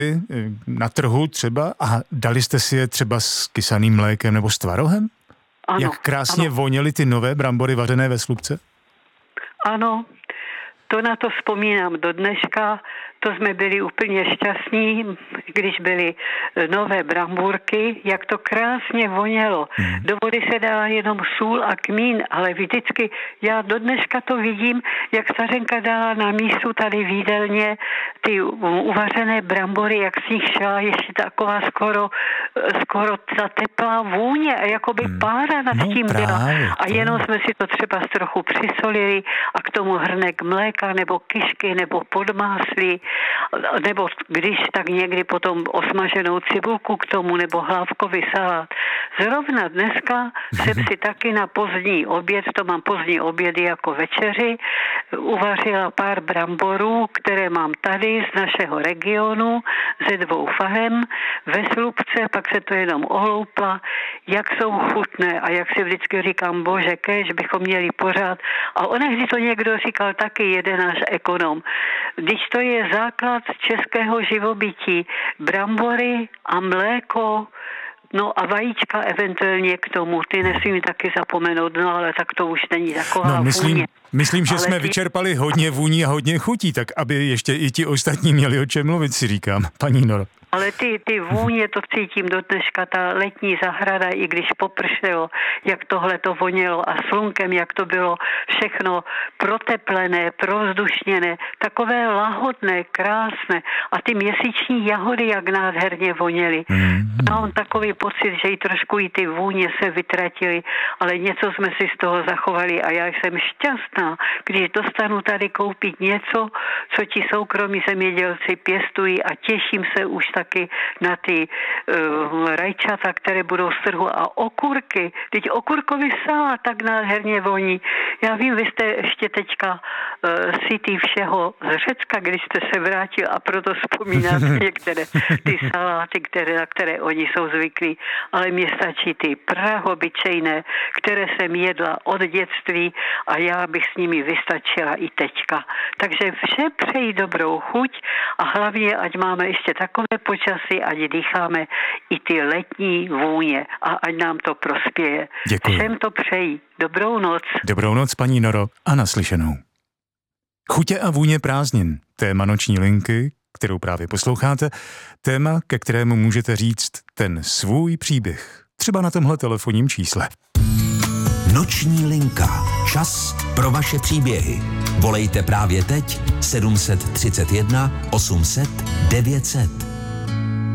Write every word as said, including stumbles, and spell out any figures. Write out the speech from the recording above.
na trhu třeba a dali jste si je třeba s kysaným mlékem nebo s tvarohem? Ano, Jak krásně ano. voněly ty nové brambory vařené ve slupce? Ano, to na to vzpomínám do dneška. To jsme byli úplně šťastní, když byly nové brambůrky, jak to krásně vonělo. Hmm. Do vody se dala jenom sůl a kmín, ale vždycky, já do dneška to vidím, jak stařenka dala na místu tady v jídelně ty uvařené brambory, jak z nich šla ještě taková skoro, skoro ta teplá vůně, jakoby hmm. pára nad no, tím byla. A to... jenom jsme si to třeba trochu přisolili a k tomu hrnek mléka nebo kyšky nebo podmáslí, nebo když tak někdy potom osmaženou cibulku k tomu, nebo hlávkový salát. Zrovna dneska jsem si taky na pozdní oběd, to mám pozdní obědy jako večeři, uvařila pár bramborů, které mám tady z našeho regionu, ze dvou farem, ve slupce, pak se to jenom ohloupla, jak jsou chutné a jak si vždycky říkám, bože, kéž bychom měli pořád. A onehdy to někdo říkal taky, jeden náš ekonom. Když to je základ českého živobytí, brambory a mléko, no a vajíčka eventuálně k tomu, ty nesmím taky zapomenout, no ale tak to už není taková no, myslím, vůně. Myslím, že ale jsme ty... vyčerpali hodně vůní a hodně chutí, tak aby ještě i ti ostatní měli o čem mluvit, si říkám, paní Noro. Ale ty, ty vůně, to cítím do dneška, ta letní zahrada, i když popršelo, jak tohle to vonělo a slunkem, jak to bylo všechno proteplené, provzdušněné, takové lahodné, krásné. A ty měsíční jahody, jak nádherně voněly. Mm. Mám takový pocit, že i trošku i ty vůně se vytratily, ale něco jsme si z toho zachovali a já jsem šťastná, když dostanu tady koupit něco, co ti soukromí zemědělci pěstují a těším se už taky na ty uh, rajčata, které budou z trhu a okurky. Teď okurkový salát tak nádherně voní. Já vím, vy jste ještě teďka uh, sytý všeho z Řecka, když jste se vrátil a proto vzpomínáte některé ty saláty, které, na které oni jsou zvyklí, ale mě stačí ty prahobyčejné, které jsem jedla od dětství a já bych s nimi vystačila i teďka. Takže vše přeji dobrou chuť a hlavně, ať máme ještě takové počasí, ať dýcháme i ty letní vůně a ať nám to prospěje. Děkuji. Všem to přeji. Dobrou noc. Dobrou noc, paní Noro, a naslyšenou. Chutě a vůně prázdnin, téma noční linky, kterou právě posloucháte, téma, ke kterému můžete říct ten svůj příběh, třeba na tomhle telefonním čísle. Noční linka. Čas pro vaše příběhy. Volejte právě teď sedm set třicet jedna osm set devět set.